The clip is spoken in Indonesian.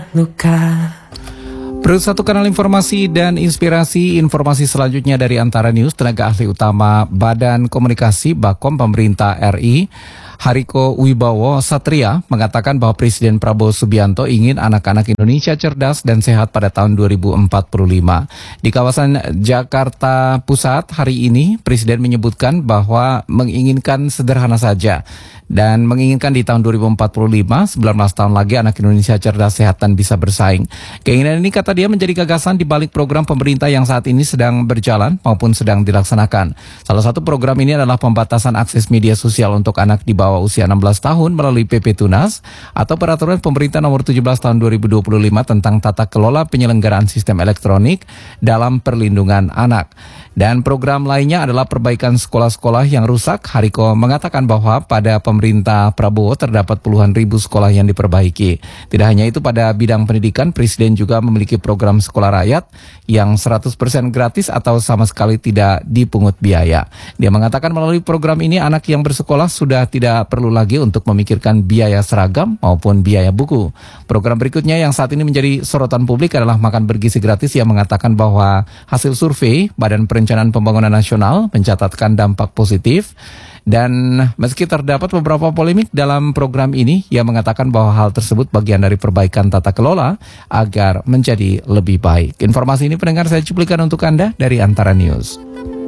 luka. Satu kanal informasi dan inspirasi. Informasi selanjutnya dari Antara News. Tenaga ahli utama Badan Komunikasi Bakom Pemerintah RI, Hariko Wibowo Satria, mengatakan bahwa Presiden Prabowo Subianto ingin anak-anak Indonesia cerdas dan sehat pada tahun 2045. Di kawasan Jakarta Pusat hari ini, Presiden menyebutkan bahwa menginginkan sederhana saja dan menginginkan di tahun 2045, 19 tahun lagi anak Indonesia cerdas, sehat, dan bisa bersaing. Keinginan ini, kata dia, menjadi gagasan di balik program pemerintah yang saat ini sedang berjalan maupun sedang dilaksanakan. Salah satu program ini adalah pembatasan akses media sosial untuk anak di bawah usia 16 tahun melalui PP Tunas atau Peraturan Pemerintah Nomor 17 Tahun 2025 tentang tata kelola penyelenggaraan sistem elektronik dalam perlindungan anak. Dan program lainnya adalah perbaikan sekolah-sekolah yang rusak. Hariko mengatakan bahwa pada pemerintah Prabowo terdapat puluhan ribu sekolah yang diperbaiki. Tidak hanya itu, pada bidang pendidikan, Presiden juga memiliki program sekolah rakyat yang 100% gratis atau sama sekali tidak dipungut biaya. Dia mengatakan melalui program ini anak yang bersekolah sudah tidak perlu lagi untuk memikirkan biaya seragam maupun biaya buku. Program berikutnya yang saat ini menjadi sorotan publik adalah makan bergizi gratis, yang mengatakan bahwa hasil survei Badan Perencanaan Pembangunan Nasional mencatatkan dampak positif. Dan meski terdapat beberapa polemik dalam program ini, ia mengatakan bahwa hal tersebut bagian dari perbaikan tata kelola agar menjadi lebih baik. Informasi ini pendengar saya cuplikan untuk Anda dari Antara News.